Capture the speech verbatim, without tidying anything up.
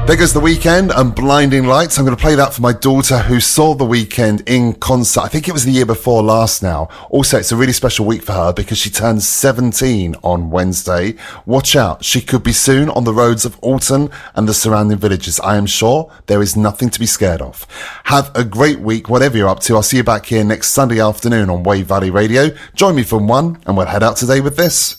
There goes The Weeknd and Blinding Lights. I'm going to play that for my daughter who saw The Weeknd in concert. I think it was the year before last now. Also, it's a really special week for her because she turns seventeen on Wednesday. Watch out. She could be soon on the roads of Alton and the surrounding villages. I am sure there is nothing to be scared of. Have a great week, whatever you're up to. I'll see you back here next Sunday afternoon on Wave Valley Radio. Join me from one and we'll head out today with this.